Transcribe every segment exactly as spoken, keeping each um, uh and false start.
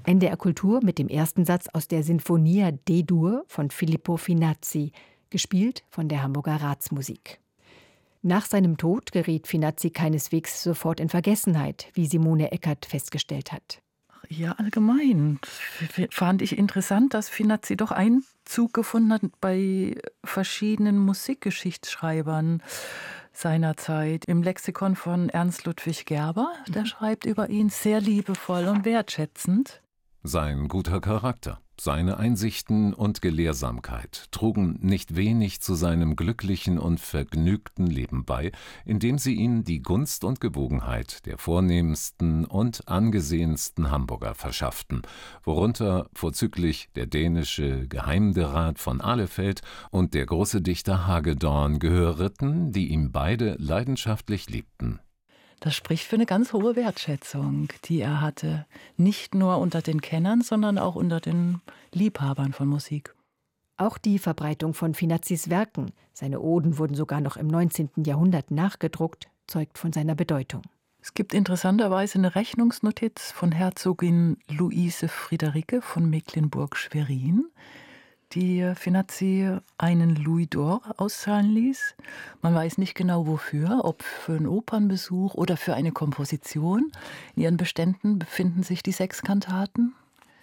N D R Kultur mit dem ersten Satz aus der Sinfonia D-Dur von Filippo Finazzi, gespielt von der Hamburger Ratsmusik. Nach seinem Tod geriet Finazzi keineswegs sofort in Vergessenheit, wie Simone Eckert festgestellt hat. Ja, allgemein fand ich interessant, dass Finazzi doch Einzug gefunden hat bei verschiedenen Musikgeschichtsschreibern seiner Zeit. Im Lexikon von Ernst Ludwig Gerber, der schreibt über ihn sehr liebevoll und wertschätzend. Sein guter Charakter, seine Einsichten und Gelehrsamkeit trugen nicht wenig zu seinem glücklichen und vergnügten Leben bei, indem sie ihm die Gunst und Gewogenheit der vornehmsten und angesehensten Hamburger verschafften, worunter vorzüglich der dänische Geheimderat von Ahlefeld und der große Dichter Hagedorn gehörten, die ihm beide leidenschaftlich liebten. Das spricht für eine ganz hohe Wertschätzung, die er hatte. Nicht nur unter den Kennern, sondern auch unter den Liebhabern von Musik. Auch die Verbreitung von Finazzis Werken, seine Oden wurden sogar noch im neunzehnten Jahrhundert nachgedruckt, zeugt von seiner Bedeutung. Es gibt interessanterweise eine Rechnungsnotiz von Herzogin Luise Friederike von Mecklenburg-Schwerin, die Finazzi einen Louis d'Or auszahlen ließ. Man weiß nicht genau wofür, ob für einen Opernbesuch oder für eine Komposition. In ihren Beständen befinden sich die sechs Kantaten.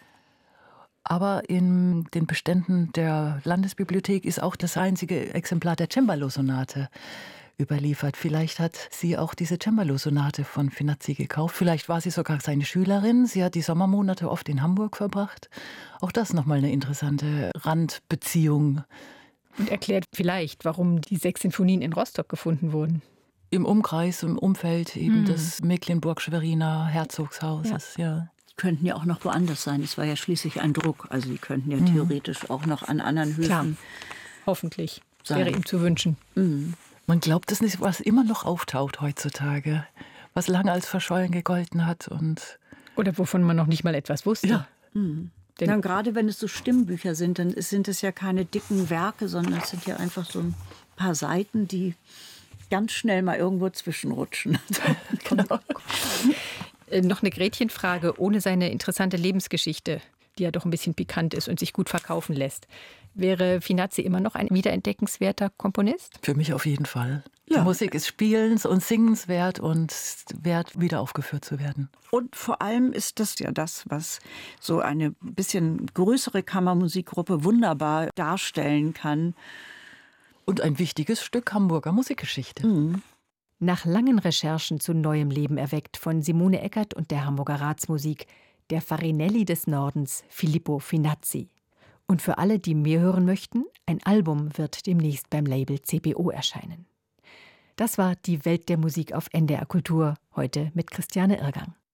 Aber in den Beständen der Landesbibliothek ist auch das einzige Exemplar der Cembalo-Sonate überliefert. Vielleicht hat sie auch diese Cembalo-Sonate von Finazzi gekauft. Vielleicht war sie sogar seine Schülerin. Sie hat die Sommermonate oft in Hamburg verbracht. Auch das nochmal eine interessante Randbeziehung. Und erklärt vielleicht, warum die sechs Sinfonien in Rostock gefunden wurden. Im Umkreis, im Umfeld eben mhm. des Mecklenburg-Schweriner Herzogshauses, ja. ja. Die könnten ja auch noch woanders sein. Es war ja schließlich ein Druck. Also die könnten ja mhm. theoretisch auch noch an anderen Höfen Klar. Hoffentlich. sein. Wäre ihm zu wünschen. Mhm. Man glaubt es nicht, was immer noch auftaucht heutzutage, was lange als verschollen gegolten hat. Und Oder wovon man noch nicht mal etwas wusste. Ja. Mhm. Dann gerade wenn es so Stimmbücher sind, dann sind es ja keine dicken Werke, sondern es sind ja einfach so ein paar Seiten, die ganz schnell mal irgendwo zwischenrutschen. Genau. Äh, noch eine Gretchenfrage, ohne seine interessante Lebensgeschichte, die ja doch ein bisschen pikant ist und sich gut verkaufen lässt. Wäre Finazzi immer noch ein wiederentdeckenswerter Komponist? Für mich auf jeden Fall. Ja. Die Musik ist spielens- und singenswert und wert, wieder aufgeführt zu werden. Und vor allem ist das ja das, was so eine bisschen größere Kammermusikgruppe wunderbar darstellen kann. Und ein wichtiges Stück Hamburger Musikgeschichte. Mhm. Nach langen Recherchen zu neuem Leben erweckt von Simone Eckert und der Hamburger Ratsmusik, der Farinelli des Nordens, Filippo Finazzi. Und für alle, die mehr hören möchten, ein Album wird demnächst beim Label C B O erscheinen. Das war die Welt der Musik auf N D R Kultur, heute mit Christiane Irgang.